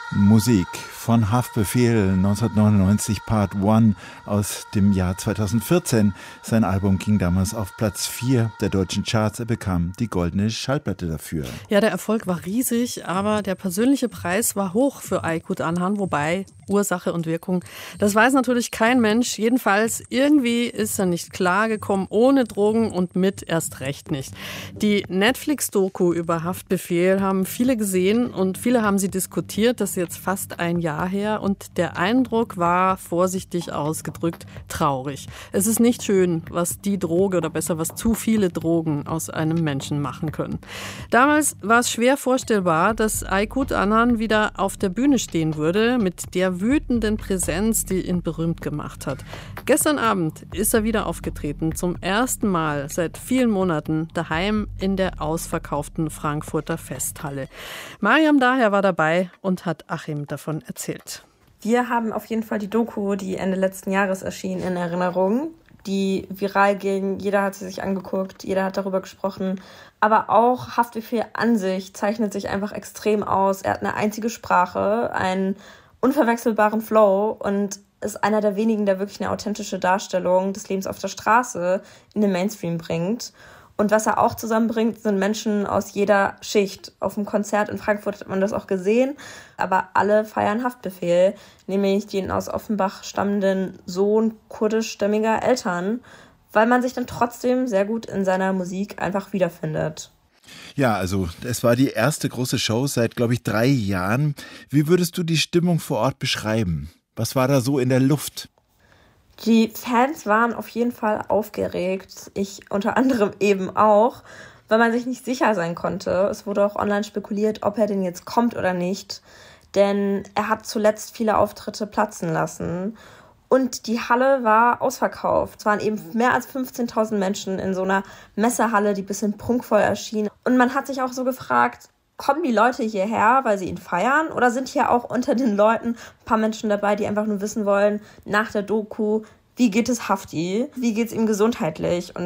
Musik von Haftbefehl 1999 Part 1 aus dem Jahr 2014. Sein Album ging damals auf Platz 4 der deutschen Charts. Er bekam die goldene Schallplatte dafür. Ja, der Erfolg war riesig, aber der persönliche Preis war hoch für Aykut Anhan, wobei Ursache und Wirkung, das weiß natürlich kein Mensch. Jedenfalls, irgendwie ist er nicht klargekommen, ohne Drogen und mit erst recht nicht. Die Netflix-Doku über Haftbefehl haben viele gesehen und viele haben sie diskutiert. Das ist jetzt fast ein Jahr her und der Eindruck war, vorsichtig ausgedrückt, traurig. Es ist nicht schön, was die Droge oder besser, was zu viele Drogen aus einem Menschen machen können. Damals war es schwer vorstellbar, dass Aykut Anhan wieder auf der Bühne stehen würde mit der wütenden Präsenz, die ihn berühmt gemacht hat. Gestern Abend ist er wieder aufgetreten, zum ersten Mal seit vielen Monaten daheim in der ausverkauften Frankfurter Festhalle. Mariam Daher war dabei und hat Achim davon erzählt. Wir haben auf jeden Fall die Doku, die Ende letzten Jahres erschien, in Erinnerung, die viral ging. Jeder hat sie sich angeguckt, jeder hat darüber gesprochen. Aber auch Haftbefehl an sich zeichnet sich einfach extrem aus. Er hat eine einzige Sprache, einen unverwechselbaren Flow und ist einer der wenigen, der wirklich eine authentische Darstellung des Lebens auf der Straße in den Mainstream bringt. Und was er auch zusammenbringt, sind Menschen aus jeder Schicht. Auf dem Konzert in Frankfurt hat man das auch gesehen, aber alle feiern Haftbefehl, nämlich den aus Offenbach stammenden Sohn kurdischstämmiger Eltern, weil man sich dann trotzdem sehr gut in seiner Musik einfach wiederfindet. Ja, also es war die erste große Show seit, glaube ich, 3 Jahren. Wie würdest du die Stimmung vor Ort beschreiben? Was war da so in der Luft? Die Fans waren auf jeden Fall aufgeregt. Ich unter anderem eben auch, weil man sich nicht sicher sein konnte. Es wurde auch online spekuliert, ob er denn jetzt kommt oder nicht. Denn er hat zuletzt viele Auftritte platzen lassen. Und die Halle war ausverkauft. Es waren eben mehr als 15.000 Menschen in so einer Messehalle, die ein bisschen prunkvoll erschien. Und man hat sich auch so gefragt, kommen die Leute hierher, weil sie ihn feiern? Oder sind hier auch unter den Leuten ein paar Menschen dabei, die einfach nur wissen wollen, nach der Doku, wie geht es Hafti? Wie geht es ihm gesundheitlich? Und